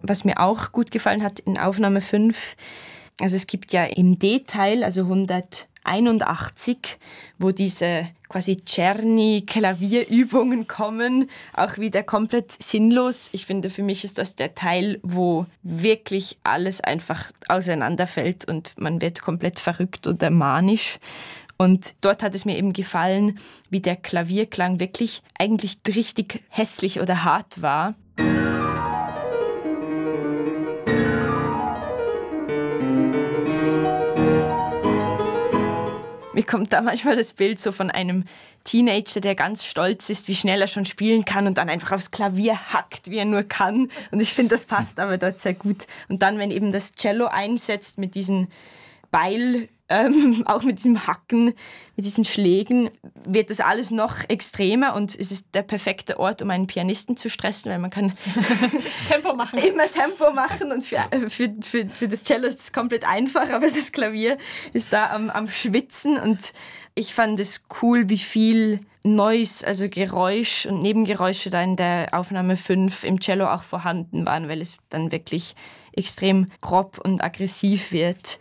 Was mir auch gut gefallen hat in Aufnahme 5, also es gibt ja im D-Teil, also 181, wo diese quasi Czerny-Klavierübungen kommen, auch wieder komplett sinnlos. Ich finde, für mich ist das der Teil, wo wirklich alles einfach auseinanderfällt und man wird komplett verrückt oder manisch. Und dort hat es mir eben gefallen, wie der Klavierklang wirklich eigentlich richtig hässlich oder hart war. Mir kommt da manchmal das Bild so von einem Teenager, der ganz stolz ist, wie schnell er schon spielen kann und dann einfach aufs Klavier hackt, wie er nur kann. Und ich finde, das passt aber dort sehr gut. Und dann, wenn eben das Cello einsetzt mit diesen Beil, auch mit diesem Hacken, mit diesen Schlägen, wird das alles noch extremer und es ist der perfekte Ort, um einen Pianisten zu stressen, weil man kann Tempo machen. Immer Tempo machen und für das Cello ist es komplett einfach, aber das Klavier ist da am Schwitzen und ich fand es cool, wie viel Noise, also Geräusch und Nebengeräusche da in der Aufnahme 5 im Cello auch vorhanden waren, weil es dann wirklich extrem grob und aggressiv wird.